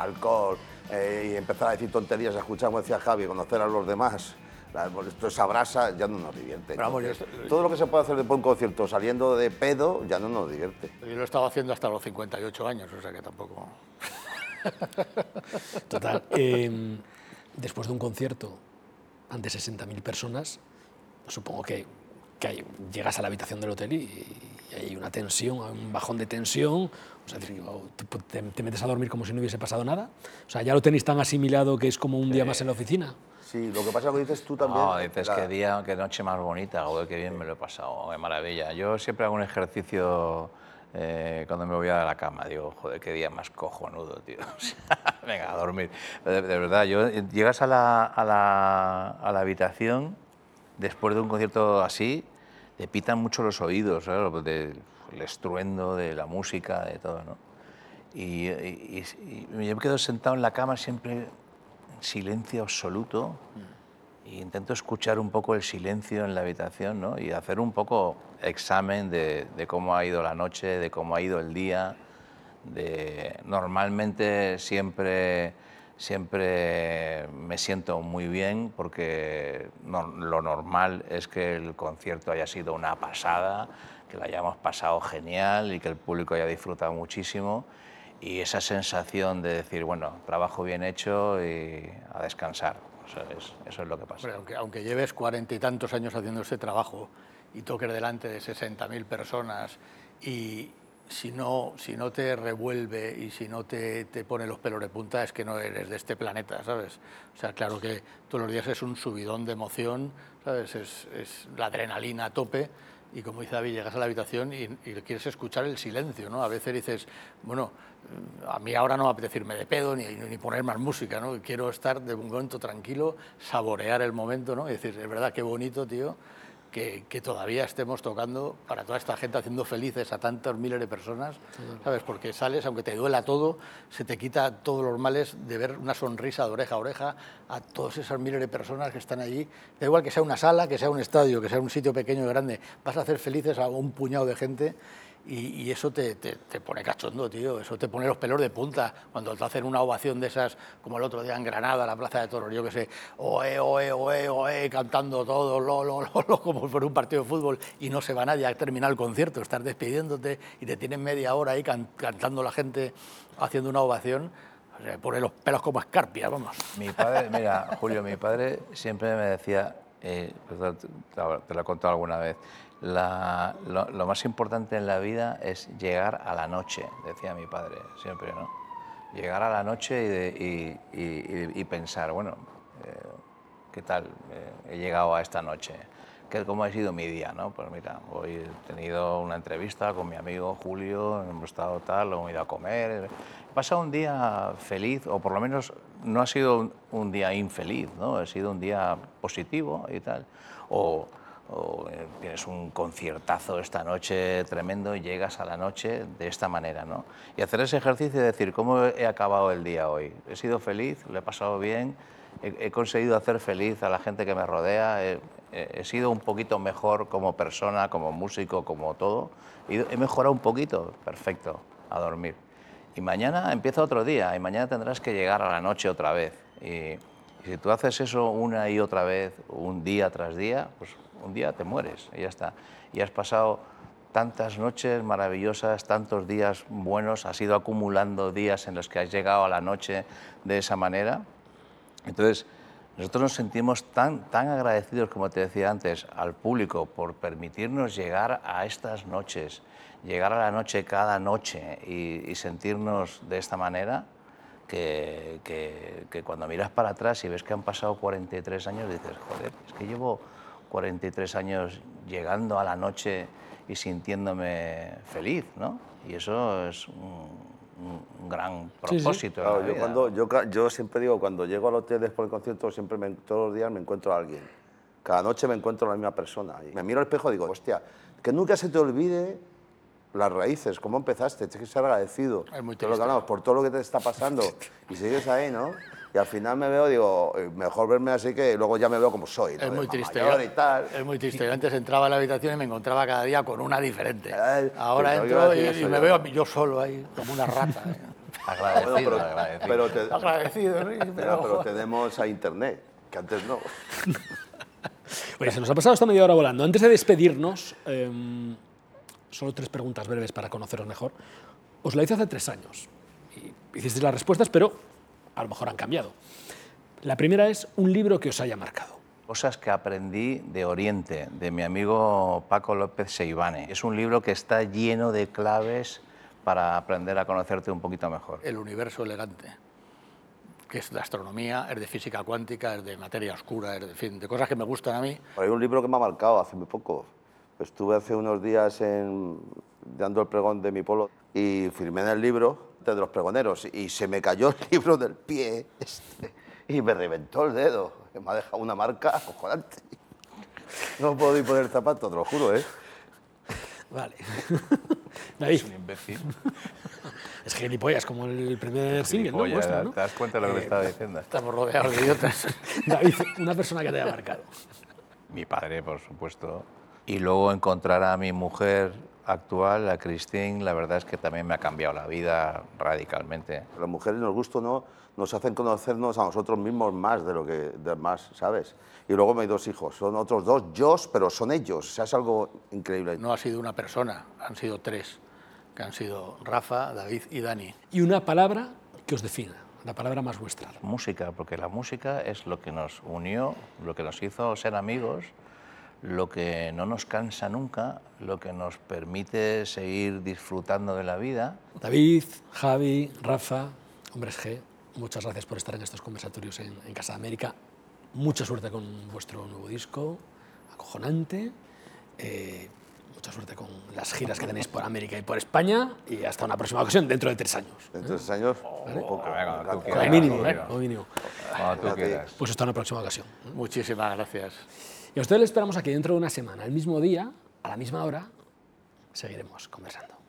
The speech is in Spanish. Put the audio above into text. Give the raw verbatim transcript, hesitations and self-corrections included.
alcohol eh, y empezar a decir tonterías, a escuchar, como decía Javi, conocer a los demás, la, esto, esa brasa ya no nos divierte. Vamos, Entonces, yo, todo lo que se puede hacer después de un concierto saliendo de pedo ya no nos divierte. Yo lo he estado haciendo hasta los cincuenta y ocho años, o sea que tampoco... Total. Eh, después de un concierto ante sesenta mil personas, supongo que, que hay, llegas a la habitación del hotel y, y hay una tensión, un bajón de tensión. O sea, te, te metes a dormir como si no hubiese pasado nada. O sea, ya lo tenéis tan asimilado que es como un día más en la oficina. Sí, lo que pasa es que dices tú también... No, dices la... qué día, qué noche más bonita, joder, qué bien me lo he pasado, qué maravilla. Yo siempre hago un ejercicio eh, cuando me voy a la cama, digo, joder, qué día más cojonudo, tío. Venga, a dormir. De, de verdad, yo, llegas a la, a, la, a la habitación después de un concierto así, te pitan mucho los oídos, ¿sabes? De, el estruendo de la música, de todo, ¿no? Y, y, y, y yo me quedo sentado en la cama siempre... silencio absoluto e intento escuchar un poco el silencio en la habitación, ¿no? Y hacer un poco examen de, de cómo ha ido la noche, de cómo ha ido el día. De... Normalmente siempre, siempre me siento muy bien porque no, lo normal es que el concierto haya sido una pasada, que lo hayamos pasado genial y que el público haya disfrutado muchísimo. Y esa sensación de decir, bueno, trabajo bien hecho y a descansar, o sea, es, eso es lo que pasa. Hombre, aunque, aunque lleves cuarenta y tantos años haciendo este trabajo y toques delante de sesenta mil personas y si no, si no te revuelve y si no te, te pone los pelos de punta es que no eres de este planeta, ¿sabes? O sea, claro que todos los días es un subidón de emoción, ¿sabes? Es, es la adrenalina a tope. Y como dice David, llegas a la habitación y, y quieres escuchar el silencio, ¿no? A veces dices, bueno, a mí ahora no me apetece irme de pedo ni, ni poner más música, ¿no? Quiero estar de un momento tranquilo, saborear el momento, ¿no? Y decir, es verdad, qué bonito, tío, que, que todavía estemos tocando para toda esta gente, haciendo felices a tantos miles de personas, ¿sabes? Porque sales, aunque te duela todo, se te quita todos los males de ver una sonrisa de oreja a oreja a todas esas miles de personas que están allí. Da igual que sea una sala, que sea un estadio, que sea un sitio pequeño o grande, vas a hacer felices a un puñado de gente. Y, y eso te, te, te pone cachondo, tío, eso te pone los pelos de punta. Cuando te hacen una ovación de esas, como el otro día en Granada, la Plaza de Toros, yo que sé, oe, oe, oe, oe, cantando todo, lo, lo, lo, lo, como por un partido de fútbol, y no se va nadie a terminar el concierto, estás despidiéndote y te tienen media hora ahí can, cantando la gente, haciendo una ovación, o sea, pone los pelos como escarpias, vamos. Mi padre, mira, Julio, mi padre siempre me decía, eh, te lo he contado alguna vez, La, lo, lo más importante en la vida es llegar a la noche, decía mi padre siempre, ¿no? Llegar a la noche y, de, y, y, y pensar, bueno, eh, ¿qué tal eh, he llegado a esta noche? ¿Qué, ¿Cómo ha sido mi día? ¿No? Pues mira, hoy he tenido una entrevista con mi amigo Julio, hemos estado tal, hemos ido a comer. He pasado un día feliz, o por lo menos no ha sido un, un día infeliz, ¿no? Ha sido un día positivo y tal. O, o eh, tienes un conciertazo esta noche tremendo y llegas a la noche de esta manera, ¿no? Y hacer ese ejercicio de decir, ¿cómo he acabado el día hoy? ¿He sido feliz? ¿Lo he pasado bien? ¿He, he conseguido hacer feliz a la gente que me rodea? ¿He, he sido un poquito mejor como persona, como músico, como todo? ¿He mejorado un poquito? Perfecto, a dormir. Y mañana empieza otro día y mañana tendrás que llegar a la noche otra vez. Y, y si tú haces eso una y otra vez, un día tras día, pues un día te mueres y ya está. Y has pasado tantas noches maravillosas, tantos días buenos, has ido acumulando días en los que has llegado a la noche de esa manera. Entonces, nosotros nos sentimos tan, tan agradecidos, como te decía antes, al público por permitirnos llegar a estas noches, llegar a la noche cada noche y, y sentirnos de esta manera, que, que, que cuando miras para atrás y ves que han pasado cuarenta y tres años, dices, joder, es que llevo cuarenta y tres años llegando a la noche y sintiéndome feliz, ¿no? Y eso es un, un gran propósito. Sí, sí. Claro, yo, cuando, yo, yo siempre digo, cuando llego al hotel después del concierto, siempre me, todos los días me encuentro a alguien. Cada noche me encuentro a la misma persona. Y me miro al espejo y digo, hostia, que nunca se te olvide las raíces, cómo empezaste, tienes que ser agradecido es muy por, lo que hablamos, por todo lo que te está pasando. Y sigues ahí, ¿no? Y al final me veo, digo, mejor verme así que luego ya me veo como soy, ¿no? Es muy triste. Yo, y tal. Es muy triste. Yo antes entraba a la habitación y me encontraba cada día con una diferente. Ay, Ahora entro y, y me veo a mí, yo solo ahí, como una rata. ¿eh? Agradecido, Bueno, pero, agradecido. pero te- Agradecido, sí, pero, pero... pero tenemos a internet, que antes no. Oye, se nos ha pasado esta media hora volando. Antes de despedirnos, eh, solo tres preguntas breves para conoceros mejor. Os la hice hace tres años. Y hicisteis las respuestas, pero a lo mejor han cambiado. La primera es un libro que os haya marcado. Cosas que aprendí de Oriente, de mi amigo Paco López Seivane. Es un libro que está lleno de claves para aprender a conocerte un poquito mejor. El universo elegante, que es de astronomía, es de física cuántica, es de materia oscura, es de, en fin, de cosas que me gustan a mí. Hay un libro que me ha marcado hace muy poco. Estuve hace unos días en, dando el pregón de mi pueblo y firmé en el libro de los pregoneros y se me cayó el libro del pie este, y me reventó el dedo. Me ha dejado una marca acojonante. No puedo ir poner zapatos, te lo juro, ¿eh? Vale. David, Es un imbécil. es gilipollas, como el primer single, ¿no? Oye, Vuestro, ¿no? ¿te das cuenta de lo que le estaba diciendo? Estamos rodeados de idiotas. David, una persona que te haya marcado. Mi padre, por supuesto. Y luego encontrar a mi mujer actual, a Christine, la verdad es que también me ha cambiado la vida radicalmente. Las mujeres, nos gusta o no, nos hacen conocernos a nosotros mismos más de lo que de más, ¿sabes? Y luego mis dos hijos, son otros dos yo, pero son ellos, o sea, es algo increíble. No ha sido una persona, han sido tres, que han sido Rafa, David y Dani. Y una palabra que os defina, la palabra más vuestra. Música, porque la música es lo que nos unió, lo que nos hizo ser amigos, lo que no nos cansa nunca, lo que nos permite seguir disfrutando de la vida. David, Javi, Rafa, Hombres G, muchas gracias por estar en estos conversatorios en, en Casa de América. Mucha suerte con vuestro nuevo disco, acojonante. Eh, mucha suerte con las giras que tenéis por América y por España. Y hasta una próxima ocasión, dentro de tres años. Dentro de tres años, un poco. Venga, tú Como quieras. mínimo, Venga. ¿eh? Como mínimo. Cuando tú Gracias. quieras. Pues hasta una próxima ocasión. Muchísimas gracias. Y a ustedes les esperamos aquí dentro de una semana, el mismo día, a la misma hora, seguiremos conversando.